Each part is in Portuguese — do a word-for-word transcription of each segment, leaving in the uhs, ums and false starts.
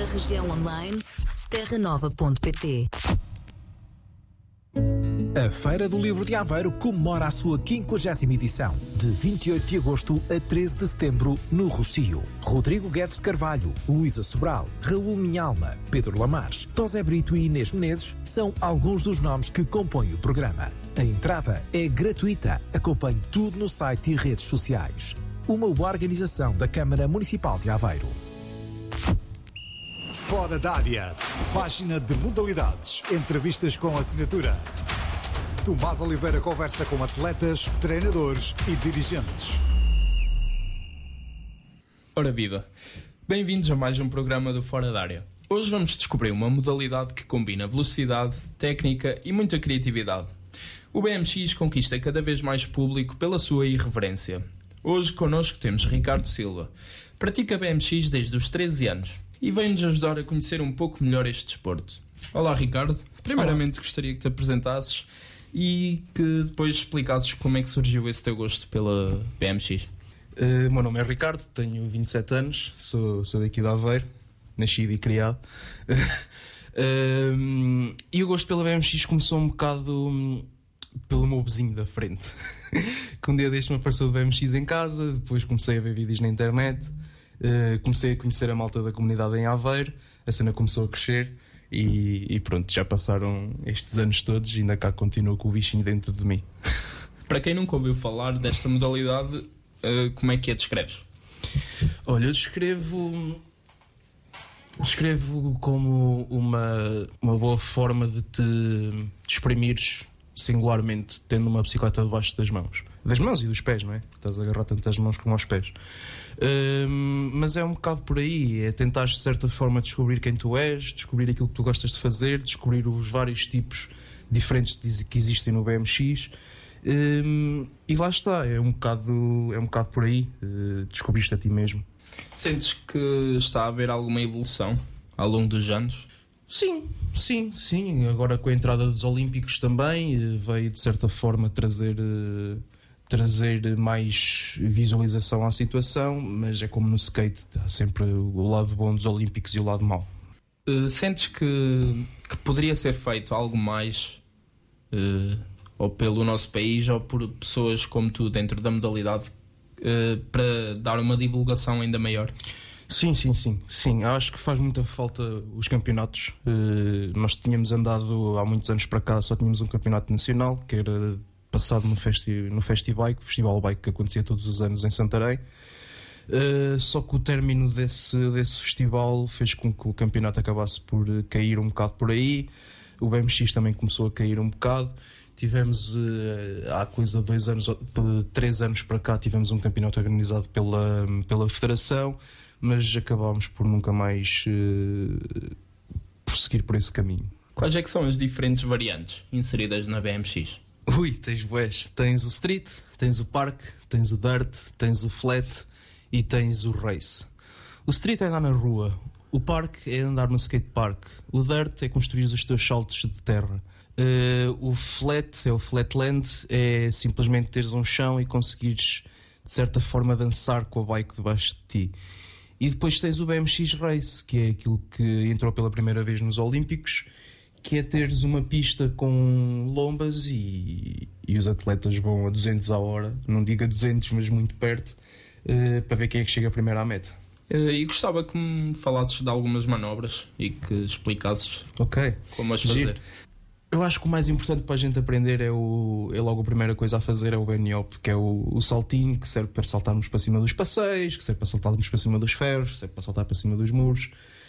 A região online terra nova ponto pt. A Feira do Livro de Aveiro comemora a sua quinquagésima edição, de vinte e oito de agosto a treze de setembro, no Rossio. Rodrigo Guedes de Carvalho, Luísa Sobral, Raul Minhalma, Pedro Lamares, Tosé Brito e Inês Menezes são alguns dos nomes que compõem o programa. A entrada é gratuita. Acompanhe tudo no site e redes sociais. Uma organização da Câmara Municipal de Aveiro. Fora da área. Página de modalidades. Entrevistas com assinatura. Tomás Oliveira conversa com atletas, treinadores e dirigentes. Ora viva! Bem-vindos a mais um programa do Fora da Área. Hoje vamos descobrir uma modalidade que combina velocidade, técnica e muita criatividade. O B M X conquista cada vez mais público pela sua irreverência. Hoje connosco temos Ricardo Silva. Pratica B M X desde os treze anos e vem-nos ajudar a conhecer um pouco melhor este desporto. Olá, Ricardo. Primeiramente Olá. Gostaria que te apresentasses e que depois explicasses como é que surgiu esse teu gosto pela B M X. Uh, meu nome é Ricardo, tenho vinte e sete anos, sou, sou daqui de Aveiro, nascido e criado. uh, e o gosto pela B M X começou um bocado um, pelo meu vizinho da frente. Que um dia deste me apareceu de B M X em casa, depois comecei a ver vídeos na internet, uh, comecei a conhecer a malta da comunidade em Aveiro, a cena começou a crescer. E, e pronto, já passaram estes anos todos e ainda cá continuo com o bichinho dentro de mim. Para quem nunca ouviu falar desta modalidade, uh, como é que a descreves? Olha, eu descrevo... Descrevo como uma, uma boa forma de te exprimires singularmente, tendo uma bicicleta debaixo das mãos. Das mãos e dos pés, não é? Porque estás a agarrar tanto as mãos como aos pés. Um, mas é um bocado por aí, é tentar de certa forma descobrir quem tu és, descobrir aquilo que tu gostas de fazer, descobrir os vários tipos diferentes que existem no B M X, um, e lá está, é um bocado, é um bocado por aí, uh, descobriste a ti mesmo. Sentes que está a haver alguma evolução ao longo dos anos? Sim, sim, sim, agora com a entrada dos Olímpicos também veio de certa forma trazer... Uh, trazer mais visualização à situação, mas é como no skate, há sempre o lado bom dos Olímpicos e o lado mau. Uh, sentes que, que poderia ser feito algo mais, uh, ou pelo nosso país, ou por pessoas como tu dentro da modalidade, uh, para dar uma divulgação ainda maior? Sim, sim, sim, sim. Acho que faz muita falta os campeonatos. Uh, nós tínhamos andado há muitos anos para cá, só tínhamos um campeonato nacional, que era passado no, festi- no Festibike, Festival Bike, que acontecia todos os anos em Santarém. Uh, só que o término desse, desse festival fez com que o campeonato acabasse por cair um bocado por aí. O B M X também começou a cair um bocado. Tivemos, uh, há coisa de dois anos, de três anos para cá, tivemos um campeonato organizado pela, pela Federação, mas acabámos por nunca mais uh, prosseguir por esse caminho. Quais é que são as diferentes variantes inseridas na B M X? Ui, tens bués. Tens o street, tens o park, tens o dirt, tens o flat e tens o race. O street é andar na rua, o park é andar no skatepark, o dirt é construir os teus saltos de terra, uh, o flat é o flatland, é simplesmente teres um chão e conseguires de certa forma dançar com a bike debaixo de ti. E depois tens o B M X Race, que é aquilo que entrou pela primeira vez nos Olímpicos, que é teres uma pista com lombas e, e os atletas vão a duzentos a hora, não digo a duzentos, mas muito perto, uh, para ver quem é que chega primeiro à meta. Uh, e gostava que me falasses de algumas manobras e que explicasses okay. como as fazer. Giro. Eu acho que o mais importante para a gente aprender é, o, é logo a primeira coisa a fazer é o B N O P, que é o, o saltinho, que serve para saltarmos para cima dos passeios, que serve para saltarmos para cima dos ferros, serve para saltar para cima dos muros.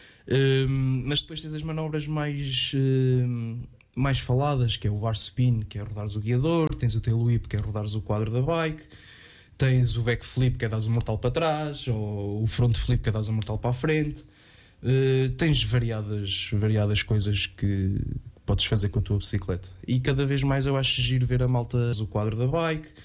Um, mas depois tens as manobras mais, um, mais faladas, que é o bar spin, que é rodares o guiador, tens o tail whip, que é rodares o quadro da bike, tens o backflip, que é dares o mortal para trás, ou o front flip, que é dares o mortal para a frente. Uh, tens variadas, variadas coisas que podes fazer com a tua bicicleta, e cada vez mais eu acho giro ver a malta o quadro da bike,